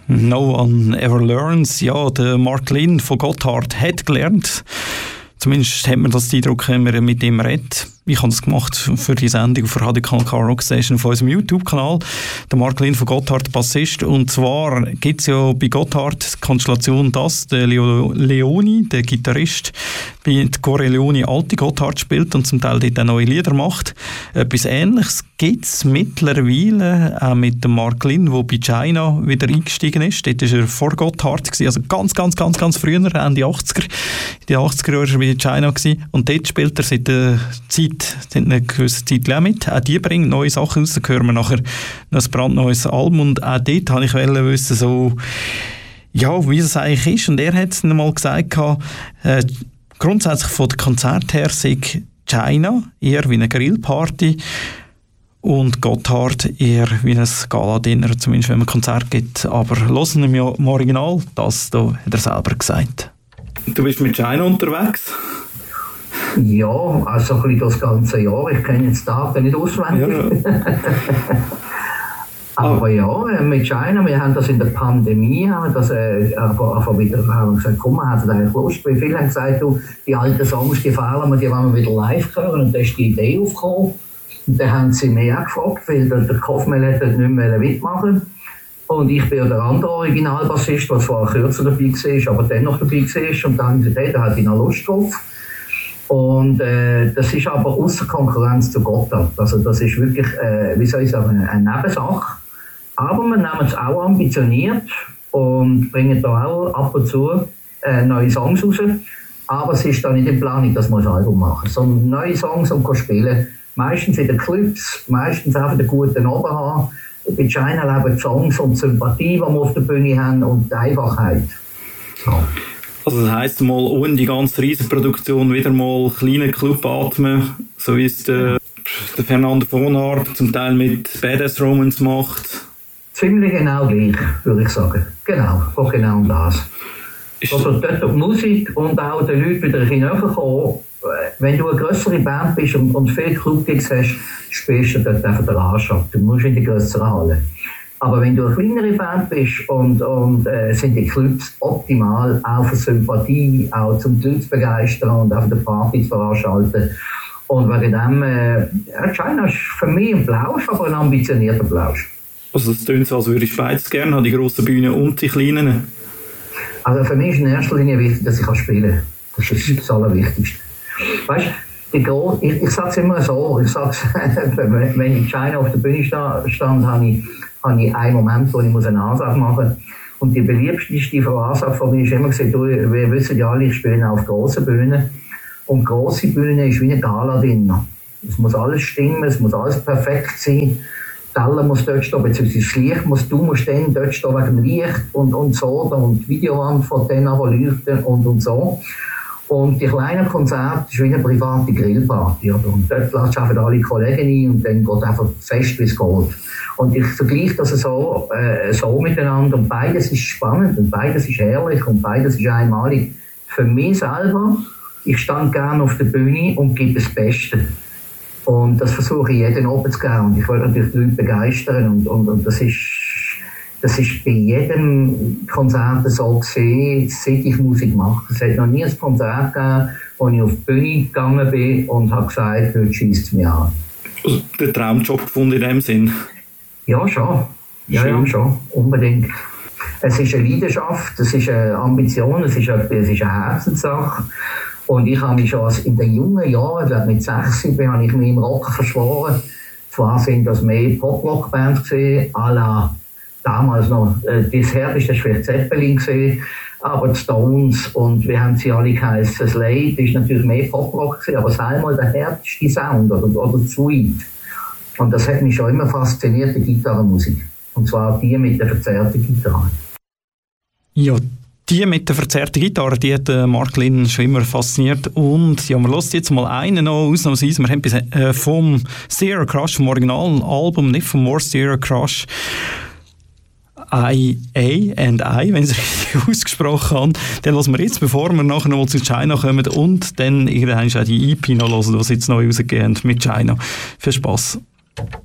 No One Ever Learns. Ja, der Mark Lynn von Gotthard hat gelernt. Zumindest hat man das Eindruck, wenn man mit ihm redet. Ich habe das gemacht für die Sendung für HDK Rock Station auf unserem YouTube-Kanal. Der Mark Lynn von Gotthard, Bassist. Und zwar gibt es ja bei Gotthard die Konstellation, dass der Leo Leoni, der Gitarrist, bei Core Leoni alte Gotthard spielt und zum Teil dort auch neue Lieder macht. Etwas Ähnliches gibt es mittlerweile auch mit dem Mark Lynn, der bei China wieder eingestiegen ist. Dort war er vor Gotthard, also ganz früher, Ende 80er. In den 80er Jahren war er bei China gewesen. Und dort spielt er seit eine gewisse Zeit mit. Auch die bringen neue Sachen raus. Da hören wir nachher ein brandneues Album. Und auch dort wollte ich wissen, so, ja, wie es eigentlich ist. Und er hat es mal gesagt, grundsätzlich von der Konzert her sei China eher wie eine Grillparty und Gotthard eher wie ein Gala-Dinner, zumindest wenn man ein Konzert gibt. Aber hören wir im Original, das da hat er selber gesagt. Du bist mit China unterwegs? Ja, also ein bisschen das ganze Jahr. Ich kenne jetzt die Daten nicht auswendig. Ja. Aber ja, mit China, wir haben das in der Pandemie, haben das einfach wieder gesagt, komm, wir hätten eigentlich Lust. Weil viele haben gesagt, du, die alten Songs, die fehlen wir, die wollen wir wieder live hören. Und da ist die Idee aufgekommen. Und dann haben sie mich auch gefragt, weil der Kaufmann hat nicht mehr mitmachen. Und ich bin ja der andere Originalbassist, der zwar kürzer dabei war, aber dennoch dabei war. Und dann haben sie gesagt, hey, da hätte ich noch Lust drauf. Und das ist aber außer Konkurrenz zu Gotthard. Also das ist wirklich, wie soll ich sagen, eine Nebensache. Aber wir nehmen es auch ambitioniert und bringen da auch ab und zu neue Songs raus. Aber es ist da nicht in Planung, dass wir ein Album machen, sondern neue Songs und spielen. Meistens in den Clips, meistens auch in den guten Abend haben. Bei China leben die Songs und die Sympathie, die wir auf der Bühne haben und die Einfachheit. So. Also das heisst mal, ohne die ganze Riesenproduktion wieder mal kleinen Club atmen, so wie es der Fernando von Arp zum Teil mit Badass Romance macht. Ziemlich genau gleich, würde ich sagen. Genau um das. Also dort die Musik und auch den Leuten wieder ein bisschen näher kommen. Wenn du eine grössere Band bist und viele Clubgigs hast, spielst du dort einfach den Arsch ab. Du musst in die grösseren Halle. Aber wenn du eine kleinere Band bist und sind die Clubs optimal, auch für Sympathie, auch zum Leute zu begeistern und auch für die Party zu veranstalten. Und wegen dem, China ist für mich ein Plausch, aber ein ambitionierter Plausch. Also es klingt so, als würde ich beides gerne haben, die grossen Bühnen und die kleinen. Also für mich ist in erster Linie wichtig, dass ich spielen kann. Das ist das Allerwichtigste. Weißt du, ich sage es immer so, wenn ich in China auf der Bühne stand, habe ich einen Moment, wo ich eine Ansage machen muss. Und die beliebteste Ansage von mir ist immer gesagt, wir wissen ja alle, ich spiele auf grossen Bühnen. Und grosse Bühne ist wie ein Gala-Dinner. Es muss alles stimmen, es muss alles perfekt sein. Die Teller muss dort stehen, beziehungsweise das Licht du musst dann dort stehen wegen dem Licht und so. Und die Videowand von denen leuchten und so. Und die kleinen Konzerte ist wie eine private Grillparty. Und dort lässt du einfach alle Kollegen ein und dann geht einfach fest, wie es geht. Und ich vergleiche das so miteinander. Und beides ist spannend und beides ist ehrlich und beides ist einmalig. Für mich selber, ich stand gerne auf der Bühne und gebe das Beste. Und das versuche ich jeden oben zu geben. Und ich will natürlich die Leute begeistern. Und das ist bei jedem Konzert so gesehen, seit ich Musik mache. Es hat noch nie ein Konzert gegeben, wo ich auf die Bühne gegangen bin und habe gesagt, heute schiesst es mich an. Also den Traumjob gefunden in dem Sinn? Ja, schon. Ja, schon. Unbedingt. Es ist eine Leidenschaft, es ist eine Ambition, es ist eine Herzenssache. Und ich habe mich schon in den jungen Jahren, ich glaube mit 6, habe ich mich im Rock verschworen. Zwar sind das mehr Pop-Rock-Bands gewesen, à la damals noch, das härteste war vielleicht Zeppelin gewesen, aber die Stones und wie haben sie alle geheißen, Slade ist natürlich mehr Pop-Rock gewesen, aber sei mal der härteste Sound oder Sweet. Und das hat mich schon immer fasziniert, die Gitarrenmusik. Und zwar die mit der verzerrten Gitarre. Ja, die mit der verzerrten Gitarre, die hat Mark Lynn schon immer fasziniert. Und ja, wir hören jetzt mal einen noch ausnahmsweise. Wir haben vom Stereo Crush, vom Originalalbum, nicht vom More Stereo Crush, I, wenn ich es richtig ausgesprochen habe. Den hören wir jetzt, bevor wir nachher noch zu China kommen und dann irgendwann auch die EP noch hören, die sie jetzt neu rausgegeben haben mit China. Viel Spass.